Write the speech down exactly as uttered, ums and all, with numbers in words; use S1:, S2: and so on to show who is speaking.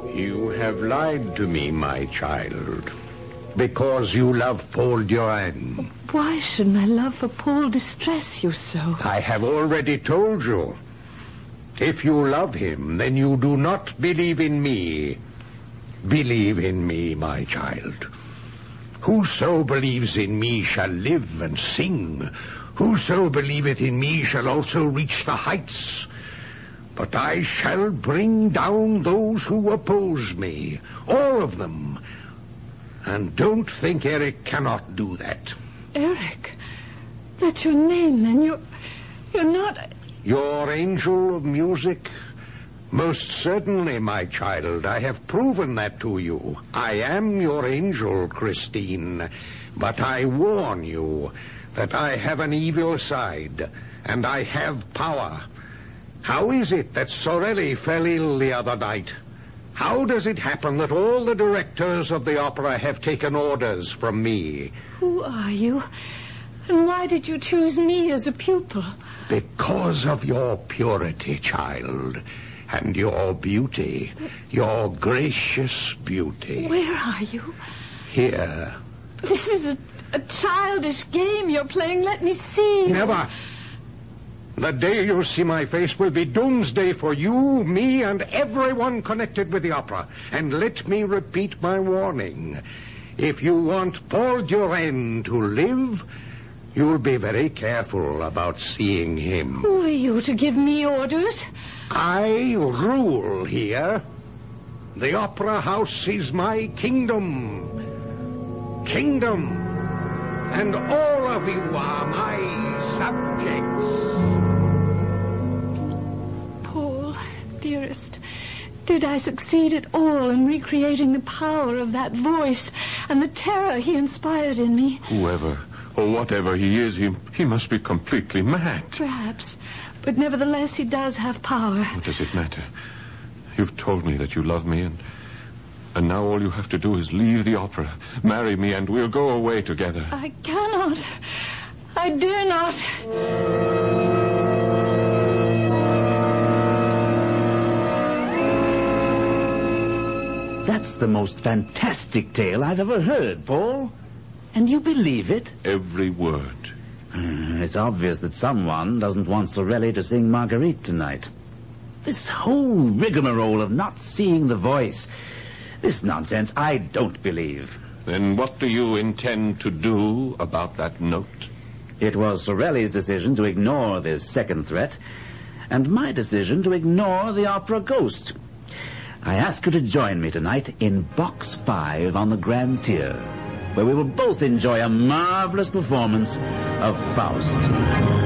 S1: You have lied to me, my child, because you love Paul Durand.
S2: Why should my love for Paul distress you so?
S1: I have already told you. If you love him, then you do not believe in me. Believe in me, my child. Whoso believes in me shall live and sing. Whoso believeth in me shall also reach the heights. But I shall bring down those who oppose me, all of them. And don't think Eric cannot do that.
S2: Eric? That's your name, then. You're, you're not...
S1: Your angel of music? Most certainly, my child. I have proven that to you. I am your angel, Christine. But I warn you that I have an evil side, and I have power. How is it that Sorelli fell ill the other night? How does it happen that all the directors of the opera have taken orders from me?
S2: Who are you? And why did you choose me as a pupil?
S1: Because of your purity, child, and your beauty, your gracious beauty.
S2: Where are you?
S1: Here.
S2: This is a, a childish game you're playing. Let me see.
S1: Never. The day you see my face will be doomsday for you, me, and everyone connected with the opera. And let me repeat my warning. If you want Paul Durand to live, you'll be very careful about seeing him.
S2: Who are you to give me orders?
S1: I rule here. The opera house is my kingdom. Kingdom. And all of you are my subjects.
S2: Dearest, did I succeed at all in recreating the power of that voice and the terror he inspired in me?
S3: Whoever or whatever he is, he, he must be completely mad.
S2: Perhaps, but nevertheless he does have power.
S3: What does it matter? You've told me that you love me, and and now all you have to do is leave the opera, marry me, and we'll go away together.
S2: I cannot. I dare not.
S4: That's the most fantastic tale I've ever heard, Paul. And you believe it?
S3: Every word.
S4: Mm, it's obvious that someone doesn't want Sorelli to sing Marguerite tonight. This whole rigmarole of not seeing the voice, this nonsense I don't believe.
S3: Then what do you intend to do about that note?
S4: It was Sorelli's decision to ignore this second threat, and my decision to ignore the opera ghost. I ask her to join me tonight in Box Five on the Grand Tier, where we will both enjoy a marvelous performance of Faust.